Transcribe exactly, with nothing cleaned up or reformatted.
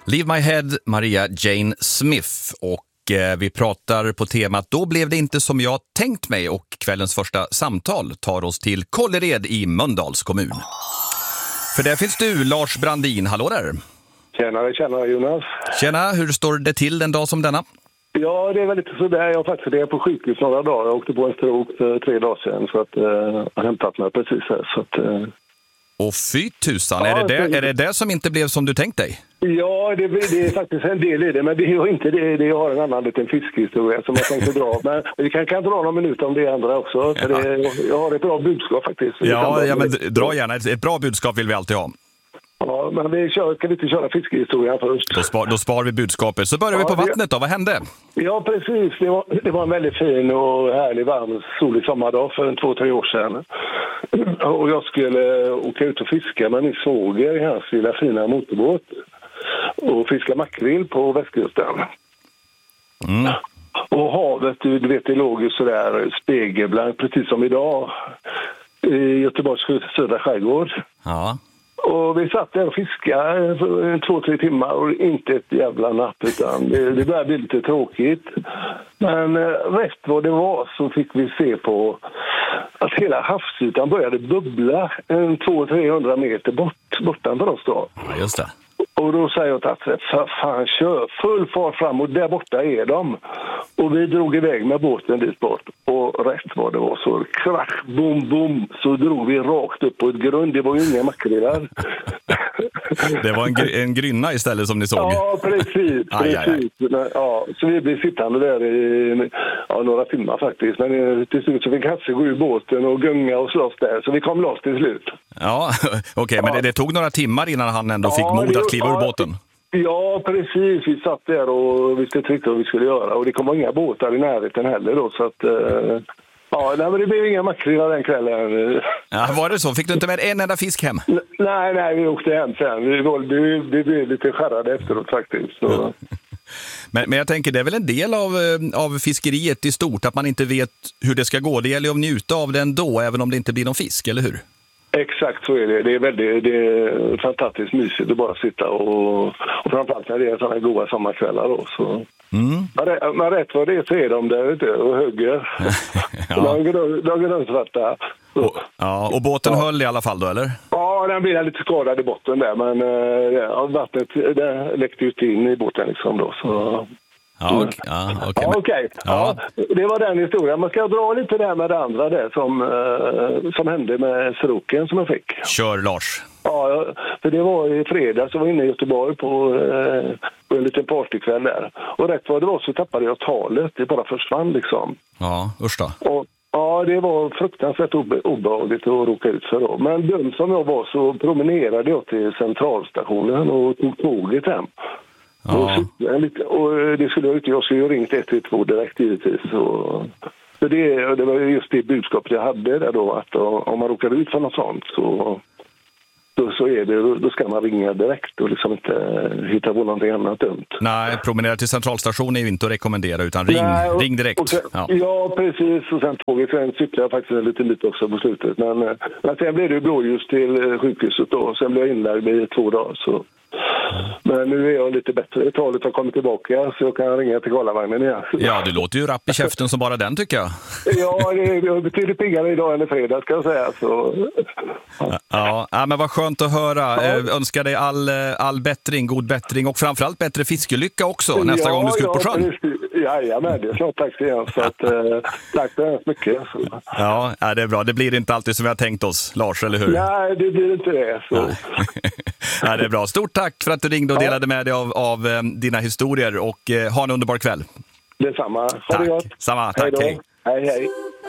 Leave My Head, Maria Jane Smith, och eh, vi pratar på temat Då blev det inte som jag tänkt mig, och kvällens första samtal tar oss till Kållered i Mölndals kommun. För där finns du, Lars Brandin. Hallå där. Tjenare, tjenare Jonas. Tjena, hur står det till en dag som denna? Ja, det är väl lite sådär. Jag har faktiskt det på sjukhus några dagar. Jag åkte på en stroke för tre dagar sedan, så att eh, jag har hämtat mig precis här. Så att, eh... Och fy tusan, ja, är, det det, är det det som inte blev som du tänkt dig? Ja, det, det är faktiskt en del i det, men det är inte det. det jag har en annan liten fiskhistoria som jag tänkte dra. Men vi kan, kan dra några minuter om det andra också. För det, jag har ett bra budskap faktiskt. Ja, ja men dra gärna. Ett, ett bra budskap vill vi alltid ha. Ja, men vi kör, kan vi inte köra fiskehistorien först? Då spar, då spar vi budskapet. Så börjar ja, vi på vattnet då. Vad hände? Ja, precis. Det var, det var en väldigt fin och härlig, varm, solig sommardag för en två, tre år sedan. Och jag skulle åka ut och fiska med min svåger i hans lilla fina motorbåt. Och fiska makrill på västkusten. Mm. Och havet, du vet, det låg ju sådär spegelblankt, precis som idag i Göteborgs södra skärgård. Ja. Och vi satt där och fiskade för två, tre timmar och inte ett jävla napp, utan det, det började bli lite tråkigt. Men rätt vad det var så fick vi se på att hela havsytan började bubbla en två till trehundra meter bort, bortanför oss då. Ja, just det. Och då säger jag att för fan, kör full fart fram, och där borta är de. Och vi drog iväg med båten dit bort. Och rätt vad det var så krasch, bom, bom, så drog vi rakt upp på ett grund. Det var ju inga makrillar. Det var en, gr- en grynna istället som ni såg. Ja, precis. Aj, aj, aj. Ja, så vi blev sittande där i ja, några timmar faktiskt. Men till slut så fick Hasse gå ur båten och gunga och slåss där. Så vi kom loss till slut. Ja, okej. Okay, men ja. det, det tog några timmar innan han ändå ja, fick mod att kliva ja, ur båten. Ja, precis. Vi satt där och visste inte riktigt vad vi skulle göra. Och det kom inga båtar i närheten heller då. Så att, eh, ja, nej, men det blev inga makrillar den kvällen. Ja, var det så? Fick du inte med en enda fisk hem? N- nej, nej, vi åkte hem sen. Vi, vi, vi blev lite skärrade efteråt faktiskt. Så. Ja. Men, men jag tänker, det är väl en del av, av fiskeriet i stort, att man inte vet hur det ska gå. Det gäller ju att njuta av det ändå, även om det inte blir någon fisk, eller hur? Exakt så är det. Det är väldigt, det är fantastiskt mysigt att bara sitta och, och framförallt när det är sådana goda sommarkvällar då. Så. Mm. Men, men rätt vad det är så är de där ute och hugger. Ja. De går runt svarta. Och, ja, och båten ja. höll i alla fall då, eller? Ja, den blev lite skadad i botten där, men ja, vattnet det läckte ut in i båten liksom då, så... Ja, okej. Ja, okay. Ja, okay. Ja. Ja, det var den historien. Man ska dra lite där med det andra där som, eh, som hände med stroken som jag fick. Kör, Lars. Ja, för det var i fredags, så var jag inne i Göteborg på, eh, på en liten partykväll där. Och rätt vad det var så tappade jag talet, det bara försvann liksom. Ja, usch då. Och, ja, det var fruktansvärt obe- obehagligt att råka ut för då. Men dum som jag var så promenerade jag till centralstationen och tog tåget hem. Ja. Och, lite, och det skulle jag inte, jag skulle ju ringt ett ett två direkt givetvis. Så, så det, det var just det budskapet jag hade där då, att om man råkar ut för något sånt så, så, så är det, då ska man ringa direkt och liksom inte hitta på någonting annat dumt. Nej, promenera till centralstationen är ju inte att rekommendera, utan ring, Nej, och, ring direkt. Och sen, ja. ja, precis. Och sen tåget, sen cyklade jag faktiskt lite lite också på slutet. Men, men sen blev det blåljus till sjukhuset då. Sen blev jag inlagd i två dagar så... Men nu är jag lite bättre. Talet har kommit tillbaka så jag kan ringa till Karlavagnen igen. Ja, du låter ju rapp i käften som bara den, tycker jag. Ja, det är betydligt piggare idag än i fredag, ska jag säga. Så. Ja. Ja, men vad skönt att höra. Ja. Önskar dig all, all bättring, god bättring och framförallt bättre fiskelycka också nästa ja, gång du ska ut på sjön. Ja, ja, men det är klart. Tack så igen. Så att, eh, tack så hemskt mycket. Så. Ja, det är bra. Det blir inte alltid som vi har tänkt oss, Lars, eller hur? Nej, det blir inte det. Så. Ja, det är bra. Stort tack för att du ringde och delade med dig av, av um, dina historier och uh, ha en underbar kväll. Detsamma. Ha tack. det gott. Samma, tack. Hej, hej. Hej, hej.